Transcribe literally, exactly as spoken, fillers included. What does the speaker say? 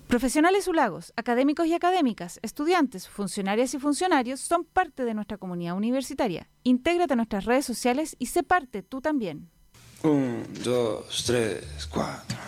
Profesionales Ulagos, académicos y académicas, estudiantes, funcionarias y funcionarios son parte de nuestra comunidad universitaria. Intégrate a nuestras redes sociales y sé parte tú también. Un, dos, tres, cuatro.